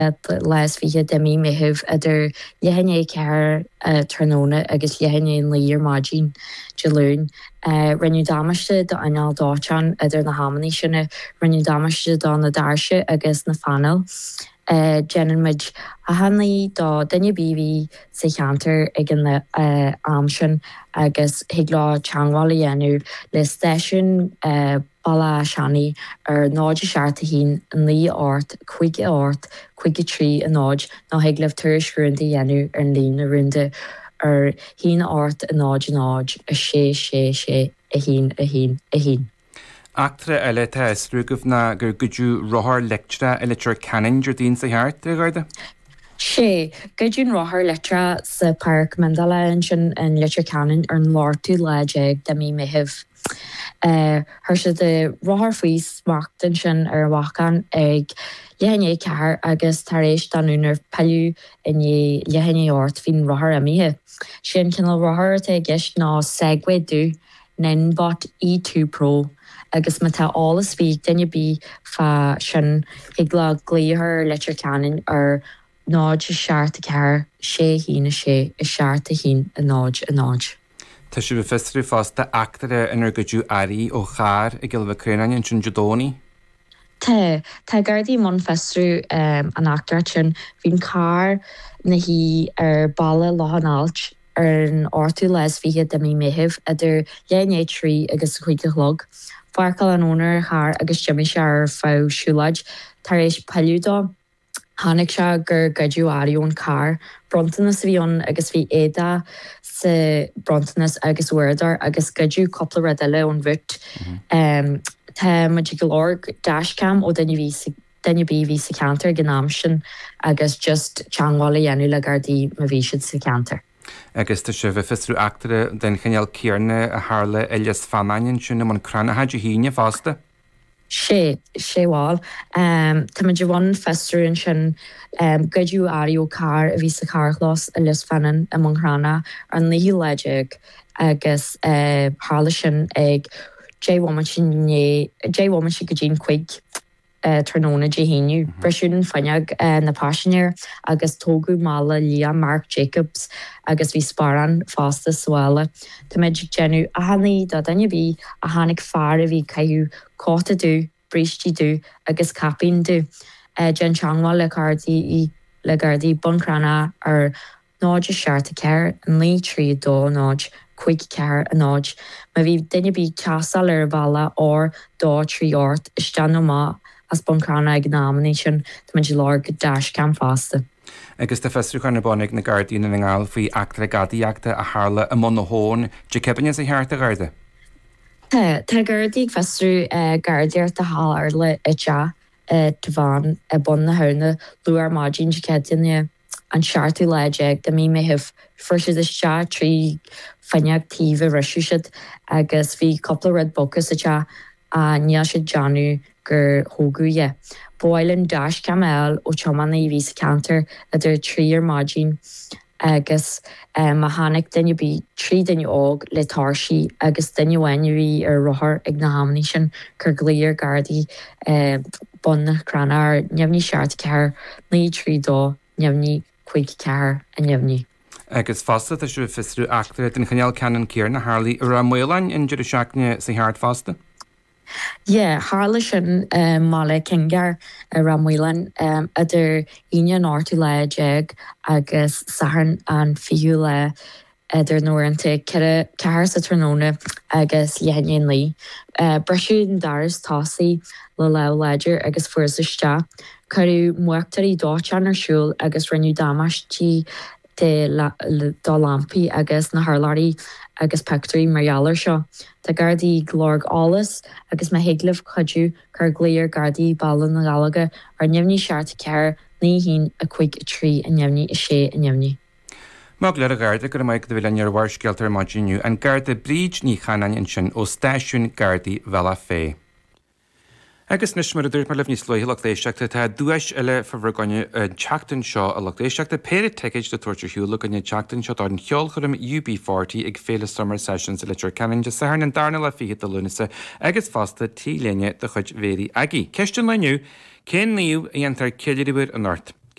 leis fihe de mí méhuh idir lehanné ceir tróna agus lehanné líir mágin de lún. Rinne dáiste do anal dátean idir na hamaní sinna rinne dáiste dá na dáse agus na fanal. Genid a hanlaí dá danne bíhí sa cheantar ag an le amsin agus higlá teangála dhéanú le stéisiún balla seannaí ar náide seaartta hín an lí áirt, chuige trí a náid ná hiag leh tuairiscúnta dhéanú ar an líon na runde ar hín áirt a náid a sé a hín. Actra eile tá isrúgah na gur goidú rothar lectra eile tar canan dúirdín sa heart a garda? sé goidún rothar letra sa Parc Mandela sin an letra canan ar an láirtú leéig de mí méhuh. Thir se de rothar faois machtain sin ar bhachan ag lehanné ceathar agus tar éis danúnar peú in lehanné áirt hín rothar amíthe. Sin cinnal rothar a gceist ná Segway dú Ninbot E2 Pro agus me tá álas bhí danne bí fa sin higla gléothar letra canan ar náid a seaartta ceair sé hína sé i seaartta hín a náid. Tá si bh festú fásta actare inar goidú airí ó char i gilbh crunain sin judóní? Tá gardaí man festú an actar sin hín cá na hí ar balla láhanáilt ar an áirtú leis bhíhe de mí méhuh idir lené trí agus chuige chlog. Farcail an ónar thar agus Jimmy se ar fá siúlaid tar éis peúdá. Hannig se gur gaidú áíún cá, brontanas bhíon agus bhí éda sa brontanas agus bhuirdar agus gaidú coppla radile ón bhut. Tá muidir go leir dashcam ó danne bí hí sa cantar gnáam sin agus just teangála dhéanú le gardaí ma bhí siad sa cantar. Agus tá si bh fistrú actare den cheal céarne a hála eiles fanain sinna man crana haidir híine fásta? sé bháil. Tá muidir bhain festrún sin gaidú áíú cá a bhí sa carlás a lis fanan a man chrana an lí leideag agus hála sin ag J-woman sin go dín chuig tróna déhéniu breisiún fanneag na páisiir agus tógu mála Lia Mark Jacobs agus bhí spáran fásta sála. Tá méidir genú a hanaí dá danne bhí a hánig fear a bhí caiú cóta dú, brístí dú agus capín dú. Gen teangáil le gardaí buncrana ar náid a seaartta ceir an lí trí dó náid chuig ceir a náid. Ma bhí danne bí teasal ar bhela ó dó trí áirt istean nó má as buncrana ag námaní sin tá muidir leir go dashcam fásta. Agus tá festú chuna bánig na gardaína na ngáil faoi actra gadaíachta a hála a mna hón de cebanne sa cheart a garda? Tá gardaí festú gardaíart a hall ar le ite bhain a bun na hena luar mágin de ceine an seaartú leideag de mí méhuh fuirse is te trí fanneagtíh riisiúisiid agus bhí coppla red bocas ate a níl sé Johnú gur thóguúie. Báilann dashcam eil ó teommanna i bhí sa cantar idir tríar mágin agus ma hánig danne bí trí danne ág le tarsaí agus danne bhaineirí ar rothar ag na hamaní sin gur gléir gardaí bonna cranar neamhní seaartta ceir ní trí dó neamhní chuig ceir a neamhní. Agus fásta a siú fistrú actar den chaneal canan céar na Harlaí ar a muoláin in deidir seachne sa cheart fásta? Hála sin mála cingar a ramhuilan idir ine áirtú leideag agus sahan an fiú le idir nóanta ceir sa tróna agus lehanéon lí. Breisiú an daras tásaí le leidir agus fuairsaiste, chuirú muachtarí dátean arsúil agus rinneú damastí dá lampi agus na Harlaí agus pectorí margheallar seo. Tá gardaí glórg álas agus me héaglah chuidú gur gléir gardaí ballan na galaga ar neamhní seaartta ceir ní hín a chuig trí a neamhní i sé a neamhní. Má le a garda gur maiid do bhfuil ar bharscealtar máginniu an garda bríd ní chanain sin ó stáisiún gardaí bhela fé. Agus nis mar a dúirt mar lefní slóí lechléisteachta tá dúis eile fahragáine an teachtain seo a lechléisteachta péir teid de tuairtir hiúla gan teachtain seo an cheolchum UB40 ag féle summer sessions a litir canan de saharn an darna le fiad a lunasa agus fásta tí léine de chuid véri agé. Ceistin leniu, cén níú a antar ceidirúir an ort.